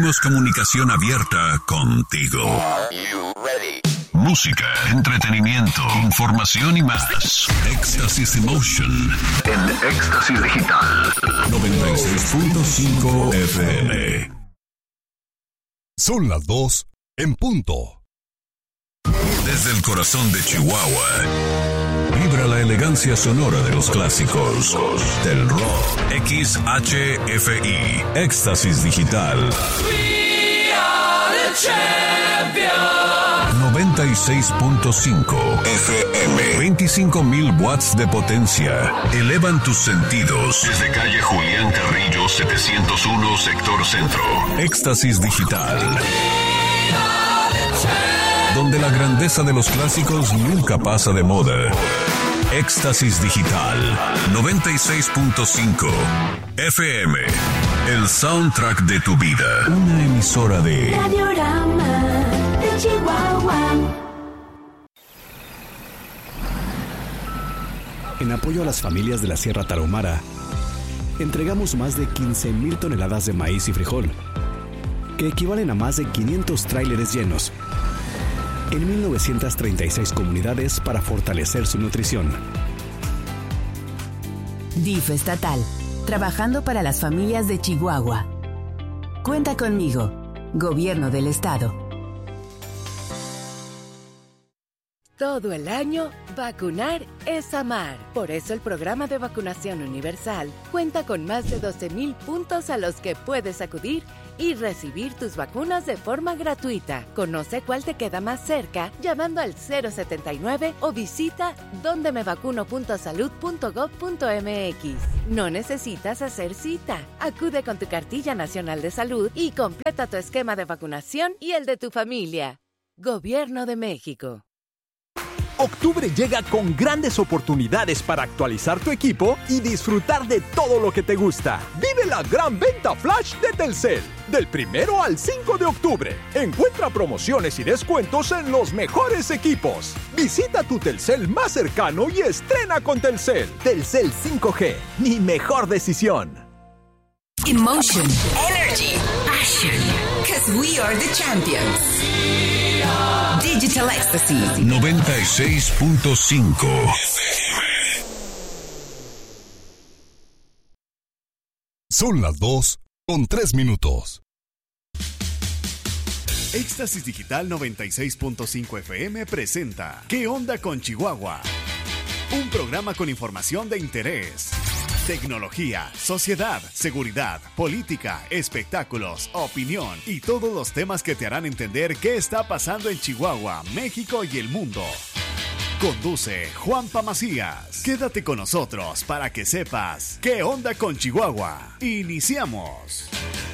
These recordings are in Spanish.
Tenemos comunicación abierta contigo. Música, entretenimiento, información y más. Éxtasis Emotion en Éxtasis Digital 96.5 FM. Son las 2 en punto. Desde el corazón de Chihuahua vibra la elegancia sonora de los clásicos del rock. XHFI, Éxtasis Digital. We are the champions. 96.5 FM. 25,000 watts de potencia. Elevan tus sentidos. Desde calle Julián Carrillo 701, sector centro. Éxtasis Digital. Donde la grandeza de los clásicos nunca pasa de moda. Éxtasis Digital 96.5 FM. El soundtrack de tu vida. Una emisora de Radiorama de Chihuahua. En apoyo a las familias de la Sierra Tarahumara, entregamos más de 15,000 toneladas de maíz y frijol, que equivalen a más de 500 tráileres llenos, en 1,936 comunidades para fortalecer su nutrición. DIF estatal, trabajando para las familias de Chihuahua. Cuenta conmigo, Gobierno del Estado. Todo el año, vacunar es amar. Por eso el programa de vacunación universal cuenta con más de 12,000 puntos a los que puedes acudir y recibir tus vacunas de forma gratuita. Conoce cuál te queda más cerca llamando al 079 o visita dondemevacuno.salud.gov.mx. No necesitas hacer cita. Acude con tu cartilla nacional de salud y completa tu esquema de vacunación y el de tu familia. Gobierno de México. Octubre llega con grandes oportunidades para actualizar tu equipo y disfrutar de todo lo que te gusta. Vive la gran venta flash de Telcel, del 1 al 5 de octubre. Encuentra promociones y descuentos en los mejores equipos. Visita tu Telcel más cercano y estrena con Telcel. Telcel 5G, mi mejor decisión. Emotion, energy, passion, because we are the champions. Digital Ecstasy 96.5. Son las 2 con 3 minutos. Éxtasis Digital 96.5 FM presenta ¿Qué onda con Chihuahua? Un programa con información de interés. Tecnología, sociedad, seguridad, política, espectáculos, opinión y todos los temas que te harán entender qué está pasando en Chihuahua, México y el mundo. Conduce Juanpa Macías. Quédate con nosotros para que sepas qué onda con Chihuahua. Iniciamos.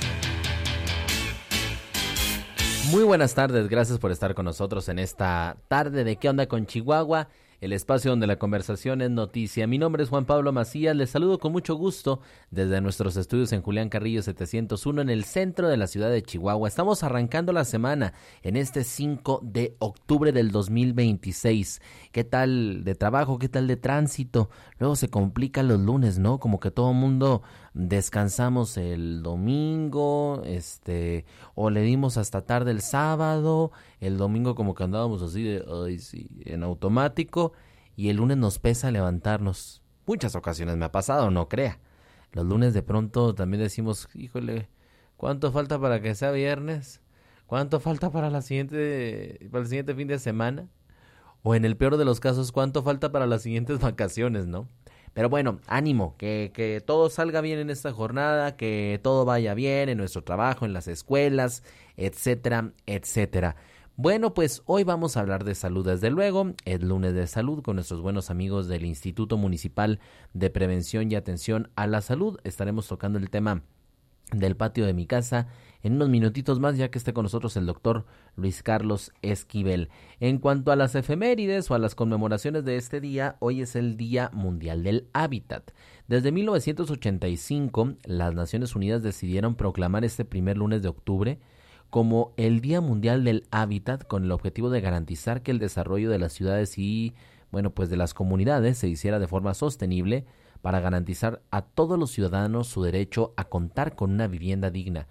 Muy buenas tardes, gracias por estar con nosotros en esta tarde de ¿Qué onda con Chihuahua? El espacio donde la conversación es noticia. Mi nombre es Juan Pablo Macías, les saludo con mucho gusto desde nuestros estudios en Julián Carrillo 701 en el centro de la ciudad de Chihuahua. Estamos arrancando la semana en este 5 de octubre del 2026. ¿Qué tal de trabajo? ¿Qué tal de tránsito? Luego se complican los lunes, ¿no? Como que todo el mundo descansamos el domingo, o le dimos hasta tarde el sábado, el domingo como que andábamos así de, ay sí, en automático, y el lunes nos pesa levantarnos. Muchas ocasiones me ha pasado, no crea. Los lunes de pronto también decimos, híjole, ¿cuánto falta para que sea viernes? ¿Cuánto falta para el siguiente fin de semana? O en el peor de los casos, ¿cuánto falta para las siguientes vacaciones, no? Pero bueno, ánimo, que todo salga bien en esta jornada, que todo vaya bien en nuestro trabajo, en las escuelas, etcétera, etcétera. Bueno, pues hoy vamos a hablar de salud, desde luego, el lunes de salud con nuestros buenos amigos del Instituto Municipal de Prevención y Atención a la Salud. Estaremos tocando el tema del patio de mi casa en unos minutitos más, ya que esté con nosotros el doctor Luis Carlos Esquivel. En cuanto a las efemérides o a las conmemoraciones de este día, hoy es el Día Mundial del Hábitat. Desde 1985, las Naciones Unidas decidieron proclamar este primer lunes de octubre como el Día Mundial del Hábitat, con el objetivo de garantizar que el desarrollo de las ciudades y, pues de las comunidades se hiciera de forma sostenible para garantizar a todos los ciudadanos su derecho a contar con una vivienda digna,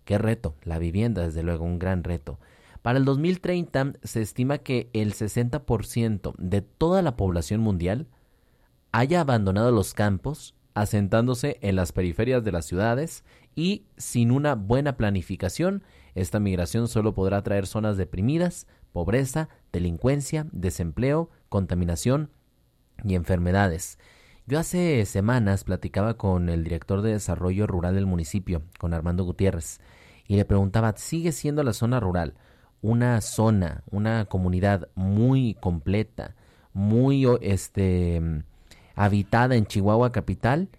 ¿Qué reto? La vivienda, desde luego, un gran reto. Para el 2030 se estima que el 60% de toda la población mundial haya abandonado los campos, asentándose en las periferias de las ciudades, y sin una buena planificación, esta migración solo podrá traer zonas deprimidas, pobreza, delincuencia, desempleo, contaminación y enfermedades. Yo hace semanas platicaba con el director de desarrollo rural del municipio, con Armando Gutiérrez, y le preguntaba, ¿sigue siendo la zona rural una zona, una comunidad muy completa, muy habitada en Chihuahua capital?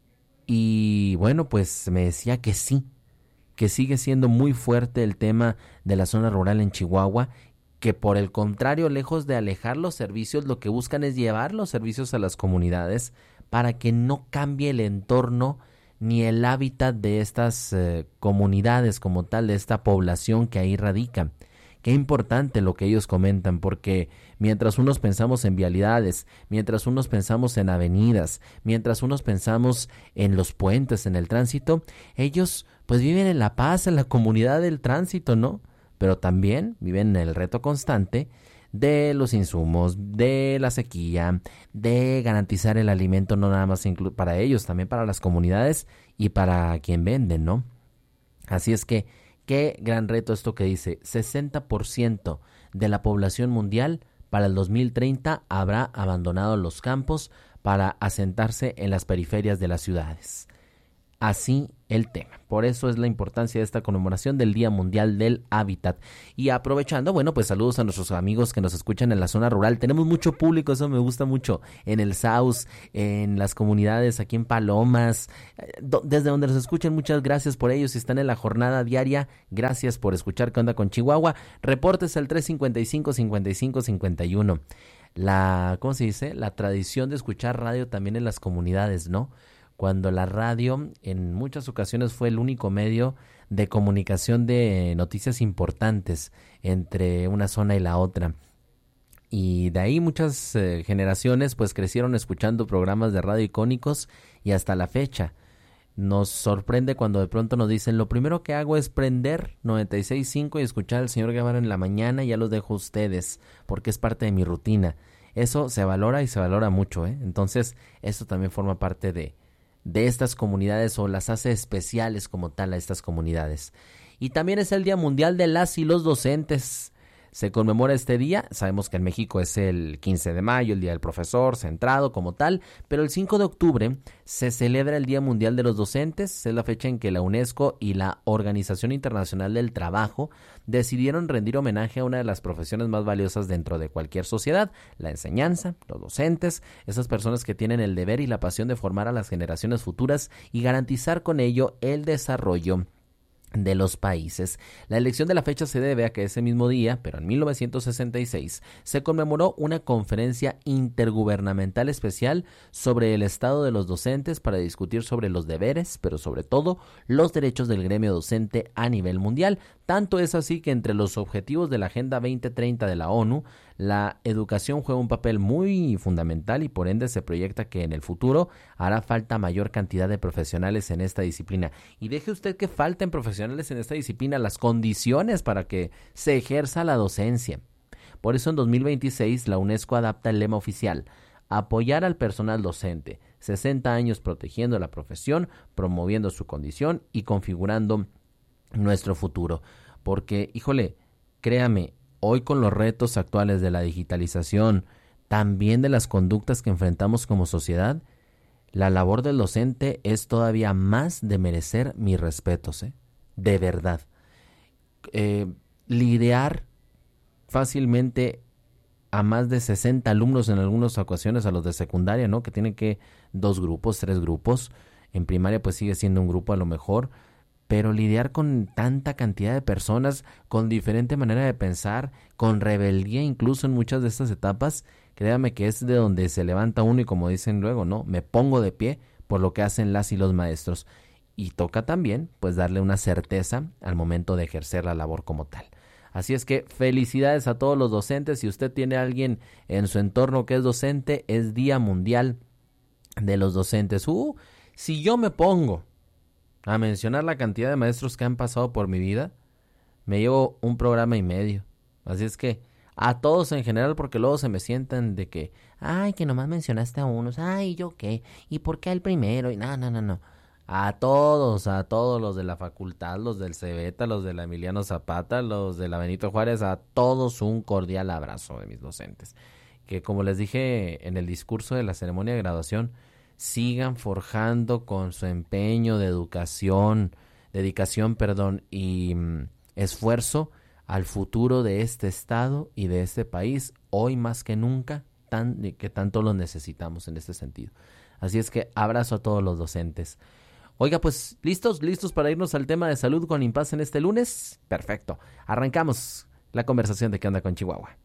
Y bueno, pues me decía que sí, que sigue siendo muy fuerte el tema de la zona rural en Chihuahua, que por el contrario, lejos de alejar los servicios, lo que buscan es llevar los servicios a las comunidades para que no cambie el entorno ni el hábitat de estas comunidades como tal, de esta población que ahí radica. Qué importante lo que ellos comentan, porque mientras unos pensamos en vialidades, mientras unos pensamos en avenidas, mientras unos pensamos en los puentes, en el tránsito, ellos pues viven en la paz, en la comunidad del tránsito, ¿no? Pero también viven en el reto constante de los insumos, de la sequía, de garantizar el alimento no nada más para ellos, también para las comunidades y para quien vende, ¿no? Así es que qué gran reto esto que dice, 60% de la población mundial para el 2030 habrá abandonado los campos para asentarse en las periferias de las ciudades. Así el tema. Por eso es la importancia de esta conmemoración del Día Mundial del Hábitat. Y aprovechando, bueno, pues saludos a nuestros amigos que nos escuchan en la zona rural. Tenemos mucho público, eso me gusta mucho, en el Saus, en las comunidades, aquí en Palomas, desde donde nos escuchen, muchas gracias por ellos. Si están en la jornada diaria, gracias por escuchar ¿Qué onda con Chihuahua? Reportes al 355-5551. ¿Cómo se dice? La tradición de escuchar radio también en las comunidades, ¿no? Cuando la radio en muchas ocasiones fue el único medio de comunicación de noticias importantes entre una zona y la otra. Y de ahí muchas generaciones pues crecieron escuchando programas de radio icónicos y hasta la fecha. Nos sorprende cuando de pronto nos dicen, lo primero que hago es prender 96.5 y escuchar al señor Guevara en la mañana y ya los dejo a ustedes porque es parte de mi rutina. Eso se valora y se valora mucho, ¿eh? Entonces, esto también forma parte de estas comunidades o las hace especiales como tal a estas comunidades. Y también es el Día Mundial de las y los Docentes. Se conmemora este día, sabemos que en México es el 15 de mayo, el Día del Profesor, centrado como tal, pero el 5 de octubre se celebra el Día Mundial de los Docentes, es la fecha en que la UNESCO y la Organización Internacional del Trabajo decidieron rendir homenaje a una de las profesiones más valiosas dentro de cualquier sociedad, la enseñanza, los docentes, esas personas que tienen el deber y la pasión de formar a las generaciones futuras y garantizar con ello el desarrollo de los países. La elección de la fecha se debe a que ese mismo día, pero en 1966, se conmemoró una conferencia intergubernamental especial sobre el estado de los docentes para discutir sobre los deberes, pero sobre todo los derechos del gremio docente a nivel mundial. Tanto es así que entre los objetivos de la Agenda 2030 de la ONU, la educación juega un papel muy fundamental y por ende se proyecta que en el futuro hará falta mayor cantidad de profesionales en esta disciplina. Y deje usted que falten profesionales en esta disciplina, las condiciones para que se ejerza la docencia. Por eso en 2026 la UNESCO adapta el lema oficial: apoyar al personal docente, 60 años protegiendo la profesión, promoviendo su condición y configurando nuestro futuro. Porque, híjole, créame, hoy con los retos actuales de la digitalización, también de las conductas que enfrentamos como sociedad, la labor del docente es todavía más de merecer mis respetos, de verdad. Lidiar fácilmente a más de 60 alumnos en algunas ocasiones, a los de secundaria, ¿no? Que tienen que 2 grupos, 3 grupos. En primaria pues sigue siendo un grupo a lo mejor, pero lidiar con tanta cantidad de personas, con diferente manera de pensar, con rebeldía incluso en muchas de estas etapas, créame que es de donde se levanta uno y como dicen luego, ¿no? Me pongo de pie por lo que hacen las y los maestros. Y toca también, pues, darle una certeza al momento de ejercer la labor como tal. Así es que felicidades a todos los docentes. Si usted tiene a alguien en su entorno que es docente, es Día Mundial de los Docentes. Si yo me pongo a mencionar la cantidad de maestros que han pasado por mi vida, me llevo 1 programa y medio. Así es que a todos en general, porque luego se me sientan de que, ay, que nomás mencionaste a unos, ay, ¿yo qué? ¿Y por qué al primero? Y no. A todos los de la facultad, los del Cebeta, los de la Emiliano Zapata, los de la Benito Juárez, a todos un cordial abrazo de mis docentes. Que como les dije en el discurso de la ceremonia de graduación, sigan forjando con su empeño de dedicación, y esfuerzo al futuro de este estado y de este país, hoy más que nunca, que tanto lo necesitamos en este sentido. Así es que abrazo a todos los docentes. Oiga, pues, ¿listos para irnos al tema de salud con Impas en este lunes? Perfecto. Arrancamos la conversación de ¿Qué onda con Chihuahua?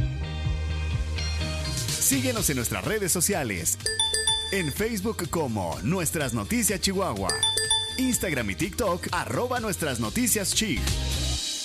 Síguenos en nuestras redes sociales. En Facebook como Nuestras Noticias Chihuahua. Instagram y TikTok @Nuestras Noticias Chi.